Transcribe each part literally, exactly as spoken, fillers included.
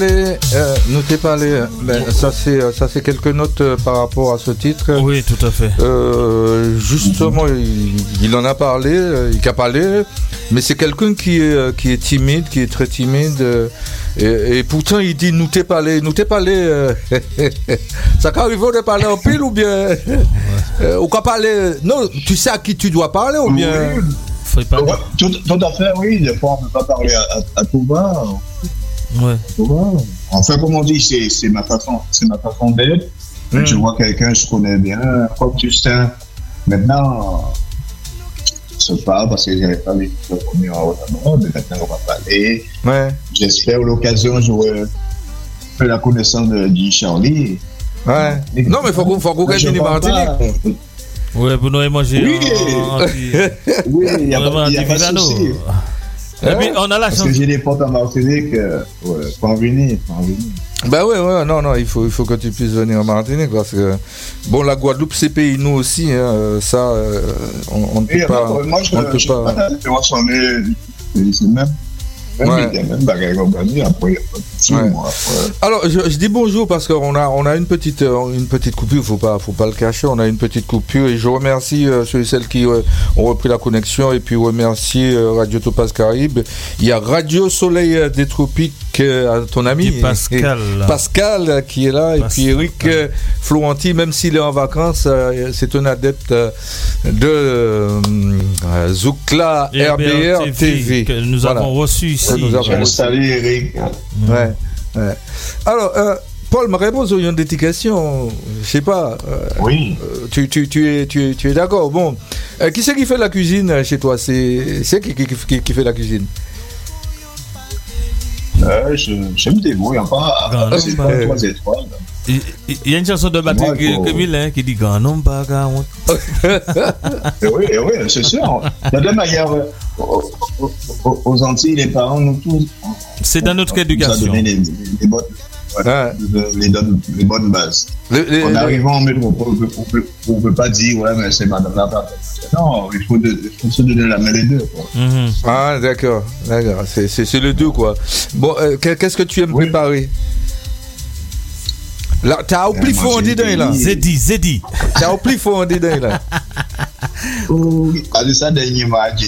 Euh, nous t'ai parlé, ben, ça c'est ça c'est quelques notes euh, par rapport à ce titre. Oui, tout à fait. Euh, justement, il, il en a parlé, euh, il a parlé, mais c'est quelqu'un qui est qui est timide, qui est très timide, euh, et, et pourtant il dit nous t'ai parlé, nous t'ai parlé. Euh, ça qu'arrive de parler en pile ou bien euh, ou qu'à parler. Non, tu sais à qui tu dois parler ou bien. Oui. Faut pas... Ouais, tout, tout à fait, oui. Des fois on ne peut pas parler à, à, à tout va. Ouais. Enfin, comme on dit, c'est, c'est ma façon, c'est ma façon d'être. Mmh. Je vois quelqu'un, je connais bien, comme Justin. Maintenant, je ne sais pas parce que je n'avais pas vu le premier en haut, mais maintenant on va parler. Ouais. J'espère à l'occasion, j'aurai fait la connaissance de Guy Charlie. Ouais. Et, non, mais il faut qu'on faut qu'on gagne une Martinique. Ouais, pour nous manger. Oui, en... oui, il n'y a, a, a pas de souci. Et puis, on a la Parce chance. que j'ai des potes en Martinique, euh, ouais, faut en venir, faut en venir. Ben ouais, ouais, non, non, il faut, il faut que tu puisses venir en Martinique parce que, bon, la Guadeloupe, c'est pays, nous aussi, hein, ça, euh, on, on ne peut pas. Non, moi, je ne peut pas. pas c'est même. Ouais. Même bagarre compagnie, après, ouais. Moi, après. Alors, je, je dis bonjour parce qu'on a, on a une petite, une petite coupure, faut pas, faut pas le cacher, on a une petite coupure et je remercie euh, ceux et celles qui euh, ont repris la connexion et puis remercie euh, Radio Topaz Caraïbe. Il y a Radio Soleil des Tropiques, euh, ton ami et Pascal, et, et Pascal qui est là Pascal. Et puis Eric euh, Florenti, même s'il est en vacances, euh, c'est un adepte euh, de euh, Zoukla R B R T V que nous voilà. avons reçu ici. Nous avons salut Eric. Ouais, ouais. Alors, euh, Paul, me repose une dédication. Je sais pas. Euh, oui. Euh, tu, tu, tu es, tu es, tu es d'accord. Bon, euh, qui c'est qui fait la cuisine chez toi? C'est, c'est qui, qui, qui, qui fait la cuisine? Euh, je, je me débrouille. Pas. Ah, c'est pas trois étoiles. Il y a une chanson de Patrick Camille qui dit grand nom pas grand. Oui, oui, c'est sûr. De la même manière, aux, aux, aux Antilles, les parents, nous tous. C'est dans notre éducation. Ça donne les, les, les, bonnes, ouais, les, les, les bonnes bases. Les, les, en arrivant en métropole, on ne peut pas dire, ouais, mais c'est madame la papa. Non, il faut, de, il faut se donner la main les deux. Quoi. Mm-hmm. Ah, d'accord, d'accord. C'est, c'est, c'est les deux, quoi. Bon, euh, qu'est-ce que tu aimes oui. préparer? Là, t'as au plus fort en dedans là. Zedi, Zedi. T'as au plus fort en dedans là. Oh, allez ça dernier match.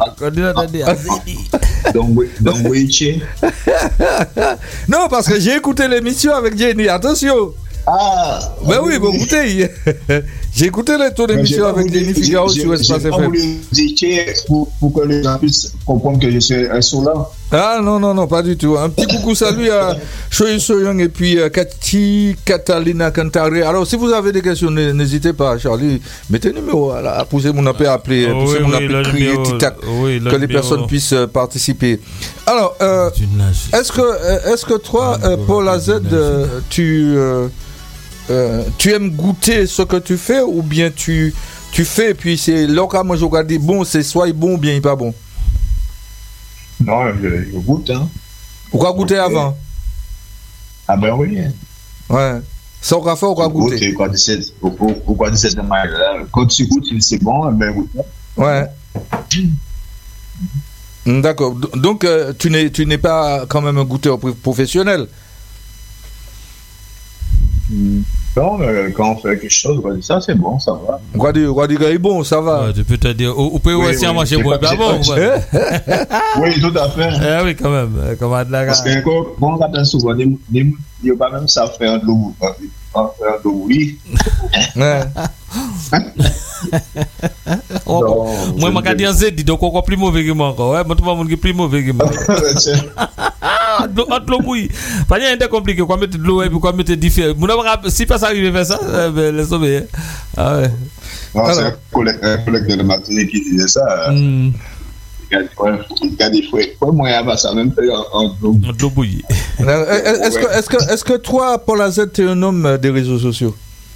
Donc, donc, oui, non, parce que j'ai écouté l'émission avec Jenny. Attention. Ah. Ben oui, bon, écoutez. J'ai écouté ton émission avec Jenny Figaro sur Espace F M. Pour, pour que les gens puissent comprendre que je suis insolent. Ah non, non, non, pas du tout. Un petit coucou, salut à Choy Soyoung et puis à Cathy Catalina Cantare. Alors, si vous avez des questions, n'hésitez pas, Charlie. Mettez le numéro, là, poussez mon appel, appeler, oh, poussez oui, mon oui, appel, crier, tic-tac, oui, que les personnes puissent euh, participer. Alors, euh, est-ce que, euh, est-ce que toi, euh, Paul A Z, euh, tu, euh, euh, tu aimes goûter ce que tu fais ou bien tu, tu fais et puis c'est là quand moi je regarde, bon, c'est soit bon ou bien il n'est pas bon? Non, je, je goûte, hein. Pourquoi goûter okay. avant? Ah ben oui. Ouais. Sans café, on va goûter. Quand tu goûtes, c'est bon, ben oui. Ouais. D'accord. Donc, euh, tu, n'es, tu n'es pas quand même un goûteur professionnel? Non, euh, quand on fait quelque chose, on dit ça, c'est bon, ça va. On va dire, on va dire, c'est bon, ça va. Ouais, tu peux te dire, ou peut aussi en manger bon, pas bon. Oui, tout à fait. Eh oui, quand même. Comment de la Parce que quand on regarde souvent, il n'y a pas même ça faire de l'eau. Faire de l'eau, oui. Ouais. Moi, je me dis en Z, donc on est plus mauvais que moi encore. Ouais, moi, tout le monde est plus mauvais que moi. Entre l'eau bouillie. Pas rien de compliqué. Quoi mettre de l'eau et puis quoi mettre différent. Si pas ça arrive à faire ça, laisse tomber. Ah ouais. Non, c'est un collègue de la Martinique qui disait ça. Il y a des fouets. Moi, il y a ça même fait en l'eau bouillie. Est-ce que, est-ce que, est-ce que toi, Paul A Z, tu es un homme des réseaux sociaux?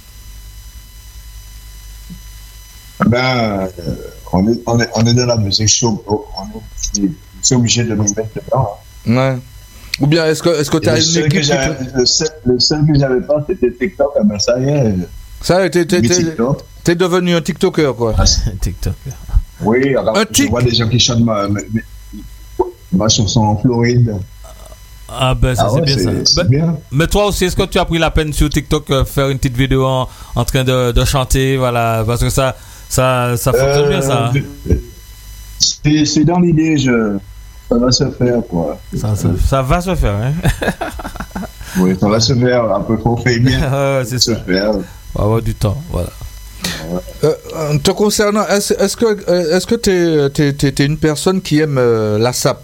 Ben, euh, on, est, on, est, on est dans la musique show, on est, c'est obligé de nous mettre dedans. Hein. Ouais. Ou bien est-ce que est-ce que tu as une équipe? Le seul, le seul que j'avais pas, c'était TikTok. Ah ben ça y est. Ça y est, t'es, t'es, t'es, t'es devenu un TikToker, quoi. Ah, un TikToker. Oui, alors, un je tic... vois des gens qui chantent ma, ma, ma chanson en Floride. Ah ben ça Ah c'est ouais, bien c'est- ça. c'est Ben, bien. mais toi aussi, est-ce que tu as pris la peine sur TikTok euh, faire une petite vidéo en, en train de, de chanter, voilà, parce que ça, ça, ça fonctionne bien ça. hein. Euh, c'est, c'est dans l'idée, je, ça va se faire, quoi. Ça, ça, ça va se faire, hein. Oui, ça va se faire. Après, faut faire bien. Ouais, c'est se ça. faire. On va avoir du temps, voilà. Euh, euh, te concernant, est-ce, est-ce que euh, est-ce que t'es, t'es, t'es, t'es une personne qui aime euh, la sape?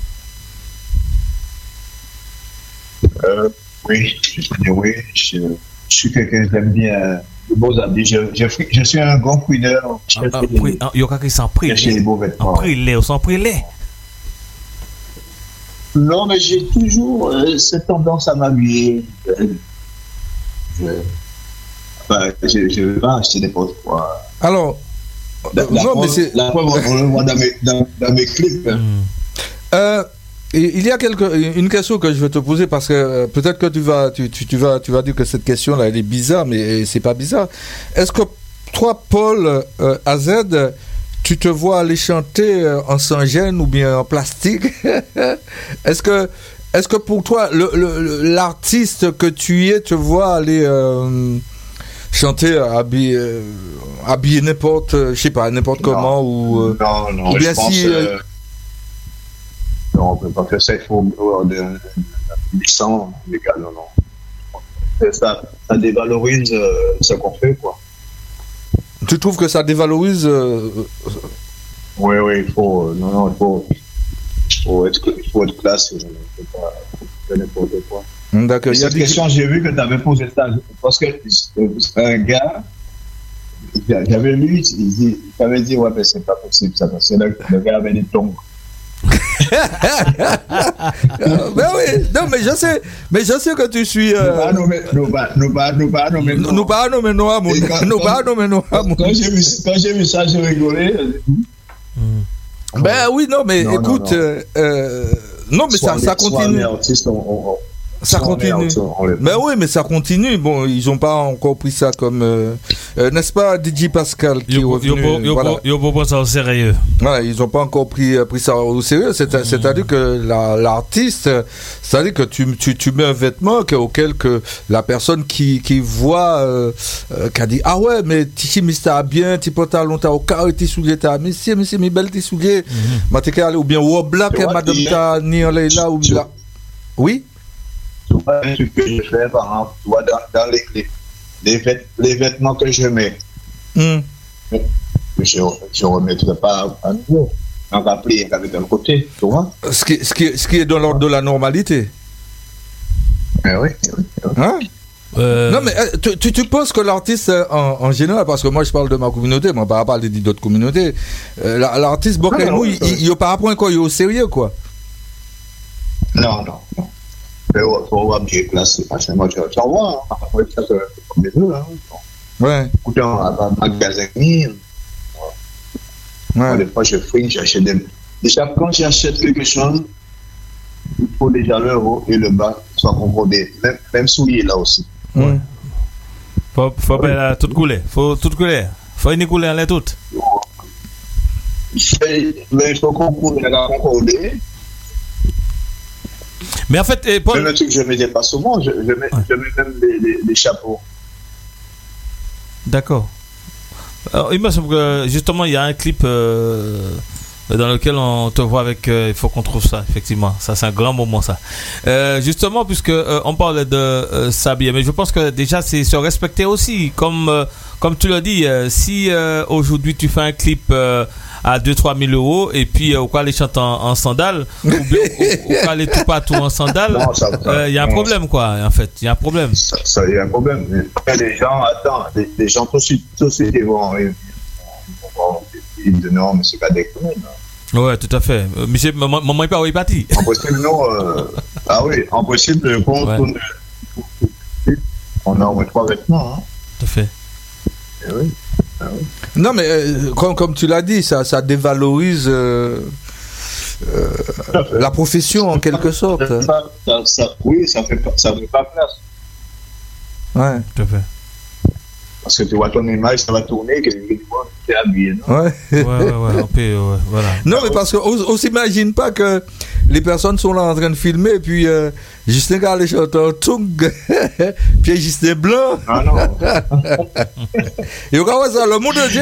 Euh, oui, je peux dire oui. Je, je suis quelqu'un qui aime bien les beaux habits. Je, je, je suis un grand fouineur. Je cherche Ah, les- pri- ah, Il y a quelqu'un qui s'en prie. chercher les beaux En vêtements. prie, on s'en prie, les. Non, mais j'ai toujours euh, cette tendance à m'habiller. Je, je, enfin, je, je vais pas acheter n'importe quoi. Alors, La, euh, la non, mais preuve- c'est. la preuve, on le voit dans mes, dans, dans mes clips. hein. Euh, il y a quelque, une question que je vais te poser parce que euh, peut-être que tu vas, tu, tu, tu vas, tu vas dire que cette question-là elle est bizarre, mais c'est pas bizarre. Est-ce que toi, Paul euh, A Z, tu te vois aller chanter euh, en sans-gêne ou bien en plastique? Est-ce que, est-ce que pour toi, le, le- le- l'artiste que tu es, te voit aller euh, chanter habillé, euh, habillé n'importe, euh, je sais pas, n'importe Non. comment ou euh, Non, non, ou je bien pense, si, euh, euh, non, on peut pas faire ça, il faut avoir de, de, de la licence légale, non, non. C'est Ça, ça dévalorise euh, ce qu'on fait, quoi. tu trouves que ça dévalorise euh, Oui, oui, il faut, euh, non, non, il faut, il faut être, il faut être classe, il ne faut pas faire n'importe quoi. D'accord. Il y a Cette des- question, j'ai vu que tu avais posé ça, parce que euh, un gars, j'avais lu, il dit, il avait dit, ouais, mais c'est pas possible, ça, parce que le, le gars avait des tongs. Euh, ben oui, non, mais je sais, mais je sais que tu suis. Nous Euh, pas nommer, nous pas, nous pas, nous pas nommer. nous nous pas nommer nous à mon, Et quand- nous pas nommer nous à mon. Quand j'ai vu, quand j'ai vu ça, j'ai rigolé. Ben oui, non, mais Non, non, écoute, non. euh, euh, non, mais Soit ça, on ça est- soit on continue. est artiste, on- on- on- Ça soit on est continue. artiste, on le- Mais oui, mais ça continue. Bon, ils ont pas encore pris ça comme, euh, euh, n'est-ce pas, D J Pascal qui est Yo revenu, voilà. prend ça au sérieux. Voilà, ils n'ont pas encore pris, pris ça au sérieux. C'est, C'est-à-dire que la, l'artiste, c'est-à-dire que tu, tu, tu mets un vêtement que, auquel que la personne qui, qui voit, euh, euh, qui a dit, ah ouais, mais tu chemise t'as bien, tu pantalon t'as au carré, tes souliers t'as, mais si, mais si, mais belle tes souliers. Ma t'es calé, ou bien, ou black, Tu vois, madame il- t'as, ni en là, ou tu- là. Oui? Tu vois, un truc que je fais, par exemple, tu vois, dans, dans les, les, les, vêt- les vêtements que je mets, Hmm. que je ne remettrai pas à nouveau. On va plier avec un côté, tu vois. Ce qui, ce qui, ce qui est dans l'ordre de la normalité. Eh oui, oui, oui. Hein? Euh, Non, mais euh, tu, tu, tu penses que l'artiste, euh, en, en général, parce que moi je parle de ma communauté, moi par rapport à d'autres communautés, euh, la- l'artiste, bon, Ah, non, il, non. il, il, pas apprendre quoi, il est au sérieux, quoi. Non, non, non. Il faut avoir bien classé. Parce que moi, je j'en vois, hein. Après, ça, c'est comme les deux, hein. Ouais, Écoutez, on va à un magasin, moi, ouais. des fois, je fouine, j'achète des. Déjà, quand j'achète quelque chose, il faut déjà le haut et le bas soient concordés. Même, même souliers là aussi. Hmm. faut, faut pas la toute couler. Faut toute couler. Faut une couler en l'air toute. C'est- Mais il faut concordé, concorder. Mais en fait, eh, Paul, Même un truc que je ne mettais pas souvent, je, je, mets, je mets même des, des, des chapeaux. d'accord. Alors, il me semble que justement, il y a un clip euh, dans lequel on te voit avec. euh, il faut qu'on trouve ça, effectivement. Ça, c'est un grand moment, ça. Euh, justement, puisque euh, on parle de euh, s'habiller, mais je pense que déjà, c'est se respecter aussi. Comme, euh, comme tu l'as dit, euh, si euh, aujourd'hui tu fais un clip euh, à deux à trois mille euros et puis euh, ou quoi les chanter en, en sandales, ou bien ou, ou quoi les tout partout en sandales, Non, ça- il euh, y a un non, problème, quoi, en fait. Il y a un problème. Ça, ça y a un problème. Mais les gens, attends, les, les gens de société vont. Ils vont ils disent non, mais c'est pas des conneries. Ouais, tout à fait. Euh, Monsieur, maman, maman est pas où il est parti. Impossible, non. Euh, ah oui, impossible qu'on Ouais. tourne. On a au moins trois vêtements. Hein. Tout à fait. Eh oui. Non, mais euh, comme, comme tu l'as dit, ça, ça dévalorise euh, euh, la profession en quelque sorte. Ça, ça, ça, ça- oui, ça fait pas, ça fait pas place. Ouais. Tout à fait. Parce que tu vois ton image, ça va tourner, que tu es habillé, non? Ouais. Ouais, ouais, ouais, on peut, ouais, voilà. Non, mais parce qu'on ne s'imagine pas que les personnes sont là en train de filmer, et puis euh, Justin Carlet chanteur Tung, puis Justin Blanc. Ah non. Et on va ça, le monde de Dieu,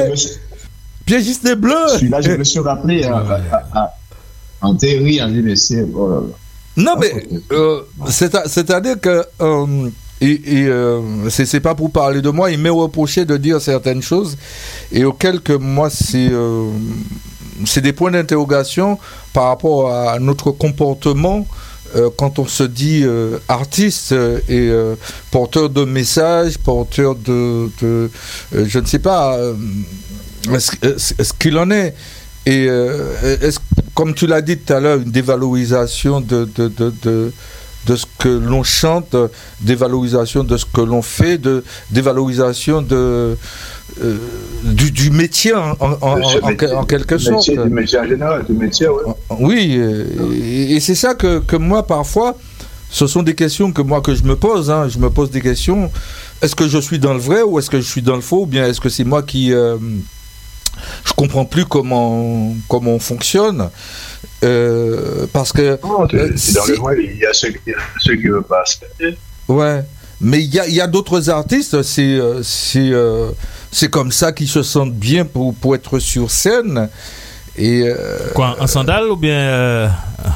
puis Justin Blanc. Celui-là, je me suis rappelé à, à, à, en théorie, en dit, c'est. Oh là là. Non, mais euh, c'est-à-dire que. Euh, Et, et euh, c'est, c'est pas pour parler de moi, il m'est reproché de dire certaines choses et auxquelles que moi c'est euh, c'est des points d'interrogation par rapport à notre comportement euh, quand on se dit euh, artiste et euh, porteur de messages, porteur de, de euh, je ne sais pas euh, ce, ce qu'il en est. Et euh, est-ce, comme tu l'as dit tout à l'heure, une dévalorisation de de de, de de ce que l'on chante, dévalorisation de ce que l'on fait, de dévalorisation de, euh, du, du métier en, en, en, en, en quelque du sorte. Métier, du métier en général, du métier, oui. Oui, et, et c'est ça que, que moi, parfois, ce sont des questions que moi, que je me pose. Hein, je me pose des questions. Est-ce que je suis dans le vrai ou est-ce que je suis dans le faux? Ou bien est-ce que c'est moi qui... Euh, je comprends plus comment, comment on fonctionne. Euh, parce que non, euh, c'est dans si... le vrai, il y a ceux qui, ceux qui veulent pas accepter. Ouais, mais il y a, y a d'autres artistes, c'est, c'est, euh, c'est comme ça qu'ils se sentent bien pour, pour être sur scène. Et, euh, quoi, en sandales ou bien euh,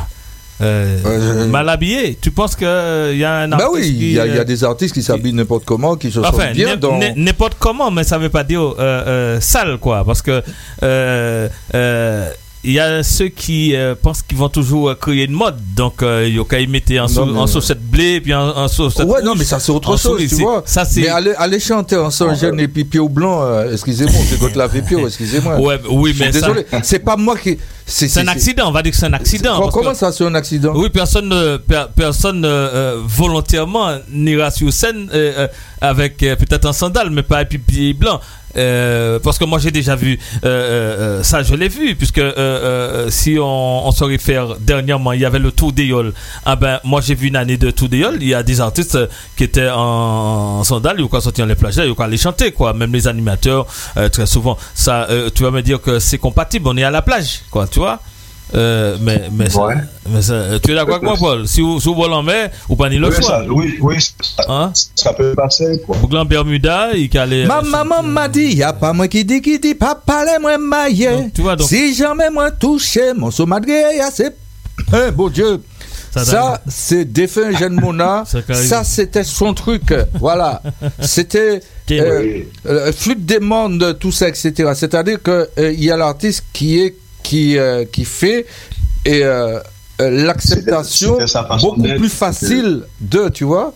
euh, euh, mal habillé? Tu penses qu'il euh, y a un artiste? Bah oui, il y, euh, y a des artistes qui s'habillent n'importe comment, qui se enfin, sentent bien dans... n'importe comment, mais ça veut pas dire euh, euh, sale, quoi, parce que euh, euh, il y a ceux qui euh, pensent qu'ils vont toujours euh, créer une mode, donc euh, ils vont mettre en, so- mais... en saucette blé puis en, en saucette ouais rouge, non mais ça c'est autre chose, tu vois. Ça, c'est... mais aller, aller chanter en sang jeune et puis pied blanc, euh, excusez-moi, c'est contre la vépio, excusez-moi. Ouais, oui, mais désolé, ça... c'est pas moi qui c'est, c'est un accident, on va dire que c'est un accident. Comment, comment que... ça c'est un accident? Oui, personne euh, per, personne euh, volontairement n'ira sur scène euh, euh, avec euh, peut-être un sandal mais pas un pied blanc. Euh, parce que moi j'ai déjà vu euh, euh, ça, je l'ai vu, puisque euh, euh, si on, on se réfère dernièrement, il y avait le Tour d'Éole. Ah ben moi j'ai vu une année de Tour d'Éole, il y a des artistes qui étaient en, en sandales, ils ont quoi sortir les plages, ils ont quoi aller chanter, quoi. Même les animateurs euh, très souvent ça, euh, tu vas me dire que c'est compatible, on est à la plage, quoi, tu vois. Euh, mais mais, ouais. ça, mais ça, tu es d'accord avec moi, Paul? Si vous, si vous volez en mer, ou pas ni le oui, choix. Ça, oui, oui, ça, hein? Ça peut passer, quoi. Bouclan Bermuda, il calait. Ma maman m'a dit, y a pas moi qui dit, qui dit, papa les moi maillé. Tu vois, donc. Si jamais moi touché, mon somadré, c'est. Hein, bon Dieu. Ça, ça c'est défunt Jeanne Mona. Ça, c'était son truc. Voilà. C'était euh, euh, flûte des mondes, tout ça, et cetera. C'est-à-dire qu'il euh, y a l'artiste qui est qui, euh, qui fait et euh, l'acceptation c'était, c'était beaucoup plus facile de, tu vois.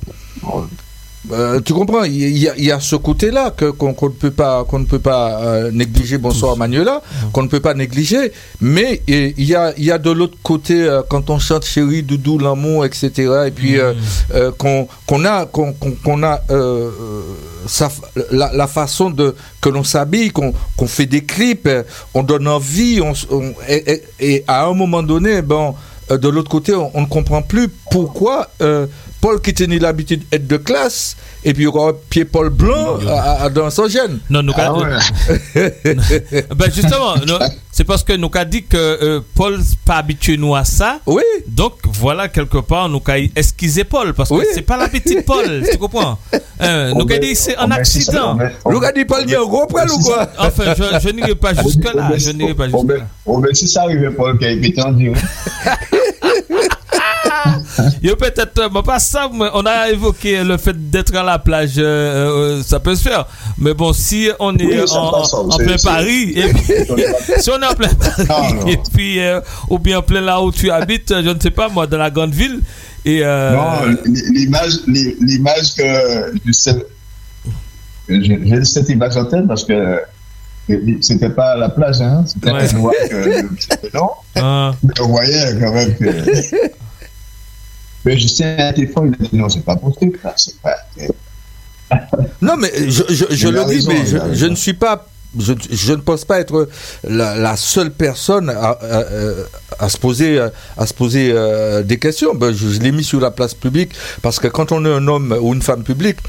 Euh, tu comprends, il y, y, y a ce côté-là que, qu'on, qu'on ne peut pas, qu'on ne peut pas euh, négliger. Bonsoir Manuela, qu'on ne peut pas négliger. Mais il y a, y a de l'autre côté euh, quand on chante Chérie, Doudou, l'amour, et cetera. Et puis euh, euh, qu'on, qu'on a, qu'on, qu'on a euh, sa, la, la façon de que l'on s'habille, qu'on, qu'on fait des clips, on donne envie. On, on, et, et, et à un moment donné, bon, euh, de l'autre côté, on, on ne comprend plus pourquoi. Euh, Paul qui tenait l'habitude d'être de classe, et puis il y aura Pierre-Paul Blanc non, à, à, dans son gène. Non, nous ah, ouais. Ben justement, nous, c'est parce que nous avons dit que euh, Paul n'est pas habitué nous à ça. Oui. Donc voilà, quelque part, nous avons esquissé Paul, parce que oui. c'est pas l'habitude de Paul, tu comprends? euh, Nous avons dit c'est un accident. Nous avons dit Paul, il y a un gros poil ou quoi? Enfin, je, je n'irai pas jusque-là. Je n'irai pas jusque-là. On va si ça arrive, Paul, qui a été tendu. Il y a peut-être, bon, pas ça, mais on a évoqué le fait d'être à la plage, euh, ça peut se faire. Mais bon, si on est oui, en, en, en plein c'est, Paris, c'est... Et puis, si on est en plein Paris, ah, et puis, euh, ou bien en plein là où tu habites, je ne sais pas, moi, dans la grande ville. Et, euh... Non, l'image, l'image que je sais, j'ai cette image en tête parce que c'était pas à la plage, hein, c'était ouais. un endroit que c'était long. Ah. Mais on voyait quand même que. Mais je sais un téléphone, il a dit non, c'est pas possible, là, c'est pas. Non, mais je, je, je le dis, raison, mais je, je ne suis pas. Je, je ne pense pas être la, la seule personne à, à, à se poser, à se poser euh, des questions. Ben, je, je l'ai mis sur la place publique parce que quand on est un homme ou une femme publique,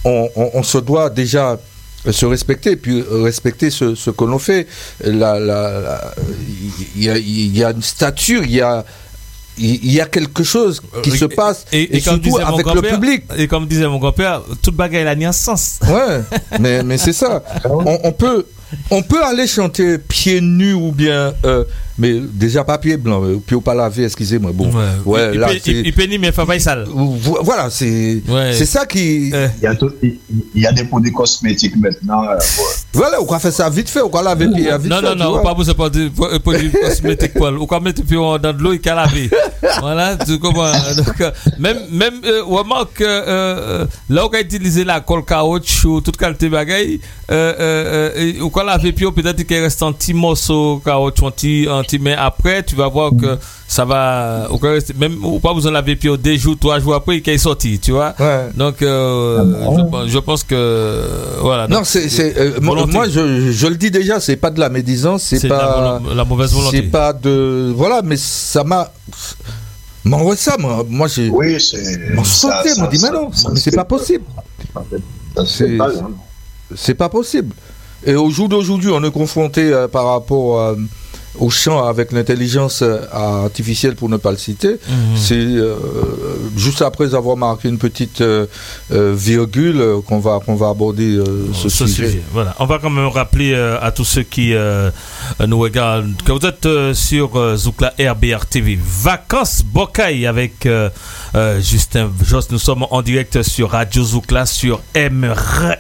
on, on, on se doit déjà se respecter, puis respecter ce, ce que l'on fait. La, la, la, il, y a, il y a une stature, il y a, il y a quelque chose qui et, se passe, et, et, et surtout avec le public. Et comme disait mon grand-père, toute bagaille a ni un sens. Ouais, mais, mais c'est ça. On, on peut... On peut aller chanter pieds nus ou bien, euh, mais déjà pas pieds blancs, pieds pas lavés, excusez-moi. Bon, ouais, ouais il, là, il, il, il pénit mais pas sale. Voilà, c'est, ouais. c'est ça qui. Il y a tout, il, il y a des produits cosmétiques maintenant. Euh, voilà, on va faire ça vite fait, on va laver pieds vite non, fait. Non, non, non, pas besoin de produits cosmétiques, Paul. On va mettre pieds dans de l'eau et qu'à laver. Voilà, tu comprends. Donc, euh, même, même, euh, remarque, euh, là, on a utilisé la colle caoutchouc, toute qualité bagaille, euh, euh, on va laver pieds, peut-être qu'il reste un petit morceau caoutchouc, un petit, mais après, tu vas voir que ça va, même, ou pas besoin de laver pieds deux jours, trois jours après, il est sorti, tu vois. Ouais. Donc, euh, je, je pense que, voilà. Non, donc, c'est, c'est, euh, moi, je, je le dis déjà, c'est pas de la médisance, c'est, c'est pas, la, la mauvaise volonté. C'est pas de, voilà, mais ça m'a, m'envoie ça, moi, moi j'ai, oui, c'est, m'en sauté, m'en dit, mais non, mais c'est pas possible. C'est, c'est pas possible. Et au jour d'aujourd'hui, on est confronté euh, par rapport euh, au champ avec l'intelligence euh, artificielle, pour ne pas le citer. Mmh. C'est euh, juste après avoir marqué une petite euh, euh, virgule euh, qu'on va qu'on va aborder euh, ce, ce sujet. sujet. Voilà. On va quand même rappeler euh, à tous ceux qui euh, nous regardent que vous êtes euh, sur euh, Zoukla R B R T V. Vacances Bocaille avec euh, euh, Justin Josse. Nous sommes en direct sur Radio Zoukla sur M R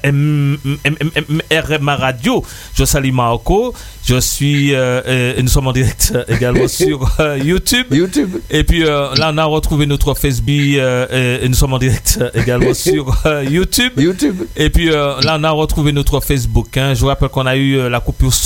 M A Radio. Je salue Marco. Je suis euh, et nous sommes en direct également sur euh, YouTube. YouTube. Et puis euh, là on a retrouvé notre Facebook euh, et, et nous sommes en direct également sur euh, YouTube. YouTube. Et puis euh, là on a retrouvé notre Facebook. Hein. Je vous rappelle qu'on a eu euh, la coupure